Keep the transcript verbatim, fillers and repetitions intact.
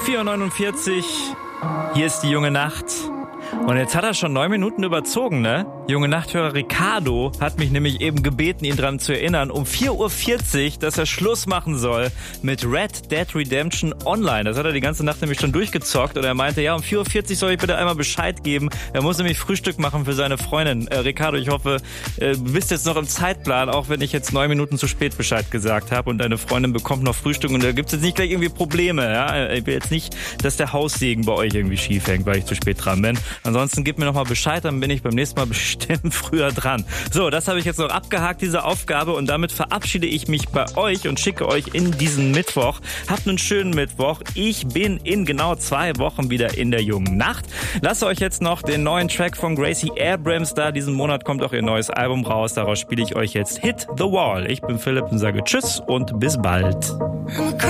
vier Uhr neunundvierzig, hier ist die junge Nacht. Und jetzt hat er schon neun Minuten überzogen, ne? Junge Nachthörer Ricardo hat mich nämlich eben gebeten, ihn dran zu erinnern, um vier Uhr vierzig, dass er Schluss machen soll mit Red Dead Redemption Online. Das hat er die ganze Nacht nämlich schon durchgezockt und er meinte, ja, um vier Uhr vierzig soll ich bitte einmal Bescheid geben. Er muss nämlich Frühstück machen für seine Freundin. Äh, Ricardo, ich hoffe, äh, du bist jetzt noch im Zeitplan, auch wenn ich jetzt neun Minuten zu spät Bescheid gesagt habe und deine Freundin bekommt noch Frühstück und da gibt's jetzt nicht gleich irgendwie Probleme, ja? Ich will jetzt nicht, dass der Haussegen bei euch irgendwie schief hängt, weil ich zu spät dran bin. Ansonsten gib mir nochmal Bescheid, dann bin ich beim nächsten Mal bestimmt früher dran. So, das habe ich jetzt noch abgehakt, diese Aufgabe, und damit verabschiede ich mich bei euch und schicke euch in diesen Mittwoch. Habt einen schönen Mittwoch. Ich bin in genau zwei Wochen wieder in der jungen Nacht. Lasst euch jetzt noch den neuen Track von Gracie Abrams da. Diesen Monat kommt auch ihr neues Album raus. Daraus spiele ich euch jetzt Hit the Wall. Ich bin Philipp und sage Tschüss und bis bald.